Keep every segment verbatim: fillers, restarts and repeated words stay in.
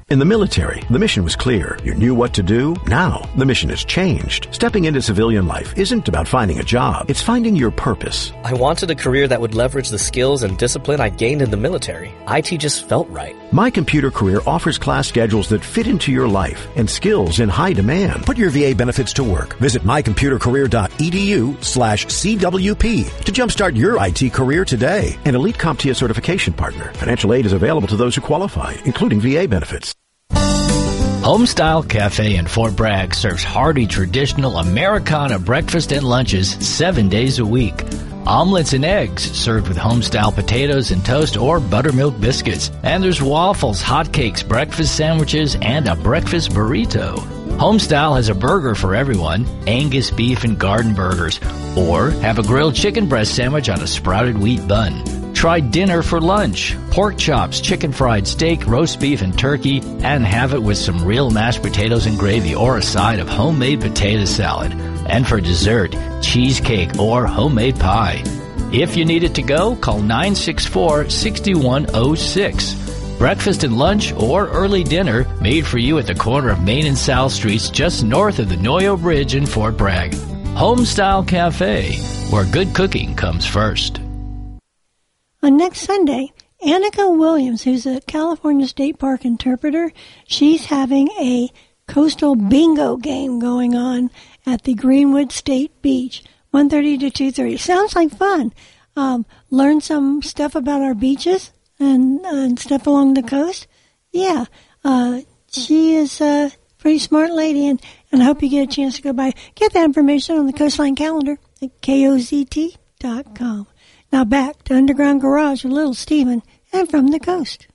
In the military, the mission was clear. You knew what to do. Now, the mission has changed. Stepping into civilian life isn't about finding a job. It's finding your purpose. I wanted a career that would leverage the skills and discipline I gained in the military. I T just felt right. My Computer Career offers class schedules that fit into your life and skills in high demand. Put your V A benefits to work. Visit mycomputercareer.edu slash CWP to jumpstart your I T career today. An Elite CompTIA certification partner. Financial aid is available to those who qualify, including V A benefits. Homestyle Cafe in Fort Bragg serves hearty traditional Americana breakfast and lunches seven days a week. Omelets and eggs served with homestyle potatoes and toast or buttermilk biscuits. And there's waffles, hotcakes, breakfast sandwiches, and a breakfast burrito. Homestyle has a burger for everyone, Angus beef and garden burgers, or have a grilled chicken breast sandwich on a sprouted wheat bun. Try dinner for lunch, pork chops, chicken fried steak, roast beef and turkey, and have it with some real mashed potatoes and gravy or a side of homemade potato salad. And for dessert, cheesecake or homemade pie. If you need it to go, call nine six four, six one zero six. Breakfast and lunch or early dinner made for you at the corner of Main and South Streets just north of the Noyo Bridge in Fort Bragg. Homestyle Cafe, where good cooking comes first. On next Sunday, Annika Williams, who's a California State Park interpreter, she's having a coastal bingo game going on at the Greenwood State Beach, one thirty to two thirty. Sounds like fun. Um, learn some stuff about our beaches and, uh, and stuff along the coast. Yeah, uh, she is a pretty smart lady, and, and I hope you get a chance to go by. Get that information on the Coastline calendar at K O Z T dot com. Now back to Underground Garage with Little Steven and From the Coast.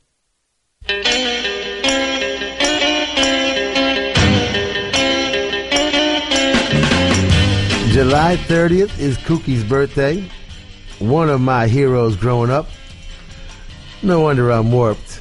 July thirtieth is Kookie's birthday, one of my heroes growing up. No wonder I'm warped.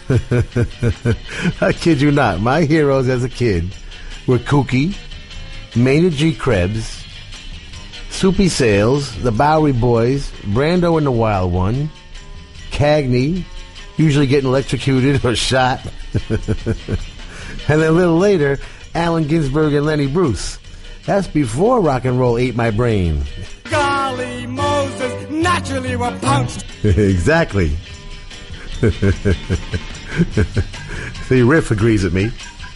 I kid you not. My heroes as a kid were Kookie, Maynard G. Krebs, Soupy Sales, the Bowery Boys, Brando and the Wild One, Cagney, usually getting electrocuted or shot, and then a little later, Allen Ginsberg and Lenny Bruce. That's before rock and roll ate my brain. Golly Moses, naturally we're punched. Exactly. See, Riff agrees with me.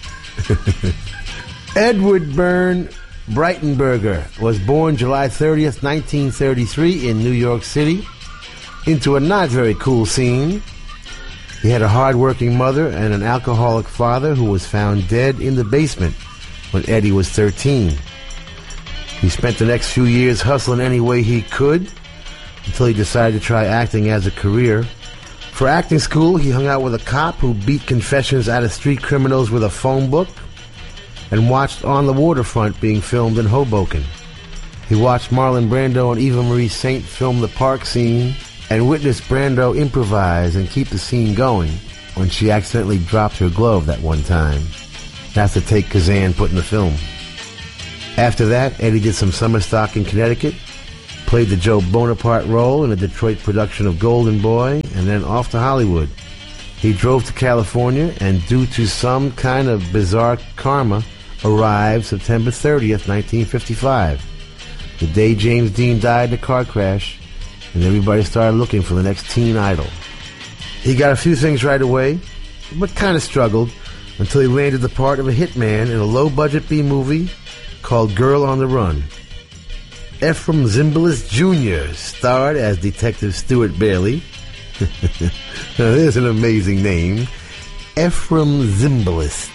Edward Byrne Breitenberger was born July thirtieth, nineteen thirty-three in New York City into a not very cool scene. He had a hard-working mother and an alcoholic father who was found dead in the basement when Eddie was thirteen. He spent the next few years hustling any way he could until he decided to try acting as a career. For acting school, he hung out with a cop who beat confessions out of street criminals with a phone book and watched On the Waterfront being filmed in Hoboken. He watched Marlon Brando and Eva Marie Saint film the park scene and witnessed Brando improvise and keep the scene going when she accidentally dropped her glove that one time. That's the take Kazan put in the film. After that, Eddie did some summer stock in Connecticut, played the Joe Bonaparte role in a Detroit production of Golden Boy, and then off to Hollywood. He drove to California and, due to some kind of bizarre karma, arrived September thirtieth, nineteen fifty-five, the day James Dean died in a car crash, and everybody started looking for the next teen idol. He got a few things right away, but kind of struggled until he landed the part of a hitman in a low-budget B-movie called Girl on the Run. Ephraim Zimbalist Junior starred as Detective Stuart Bailey. Now, there's an amazing name. Ephraim Zimbalist.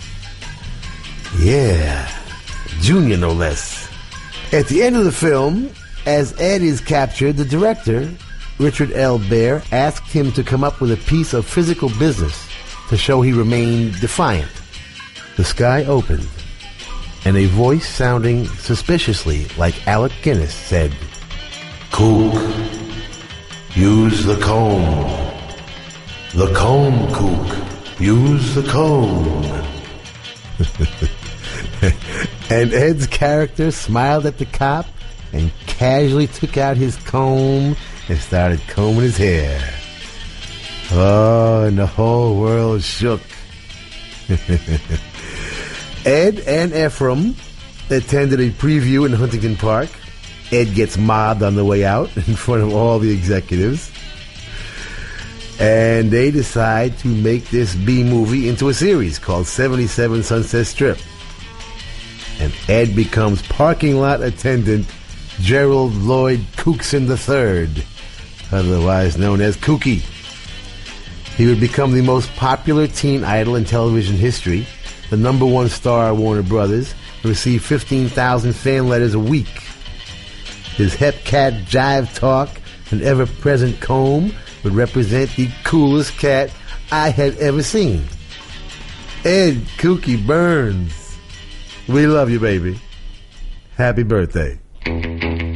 Yeah. Junior, no less. At the end of the film, as Ed is captured, the director, Richard L. Baer, asked him to come up with a piece of physical business to show he remained defiant. The sky opened, and a voice sounding suspiciously like Alec Guinness said, "Kook, use the comb. The comb, Kook. Use the comb." And Ed's character smiled at the cop and casually took out his comb and started combing his hair. Oh, and the whole world shook. Ed and Ephraim attended a preview in Huntington Park. Ed gets mobbed on the way out in front of all the executives. And they decide to make this B-movie into a series called seventy-seven Sunset Strip. And Ed becomes parking lot attendant Gerald Lloyd Cookson the third, otherwise known as Kooky. He would become the most popular teen idol in television history, the number one star at Warner Brothers, and received fifteen thousand fan letters a week. His hep cat jive talk and ever-present comb would represent the coolest cat I had ever seen. Ed Kooky Burns, we love you, baby. Happy birthday.